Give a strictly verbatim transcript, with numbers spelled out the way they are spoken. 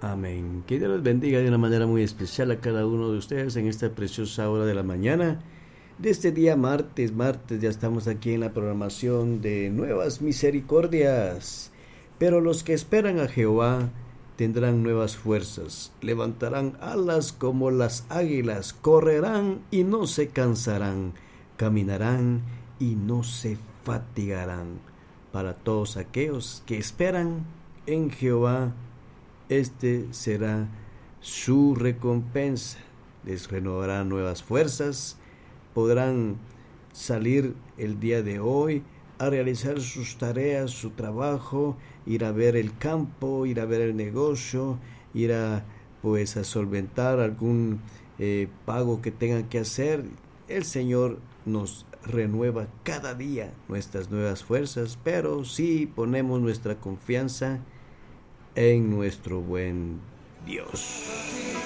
Amén. Que Dios los bendiga de una manera muy especial a cada uno de ustedes en esta preciosa hora de la mañana. De este día martes, martes ya estamos aquí en la programación de Nuevas Misericordias. Pero los que esperan a Jehová tendrán nuevas fuerzas, levantarán alas como las águilas, correrán y no se cansarán, caminarán y no se fatigarán. Para todos aquellos que esperan en Jehová, este será su recompensa. Les renovará nuevas fuerzas, podrán salir el día de hoy a realizar sus tareas, su trabajo, ir a ver el campo, ir a ver el negocio, ir a pues a solventar algún eh, pago que tengan que hacer. El Señor nos renueva cada día nuestras nuevas fuerzas, pero si ponemos nuestra confianza en nuestro buen Dios.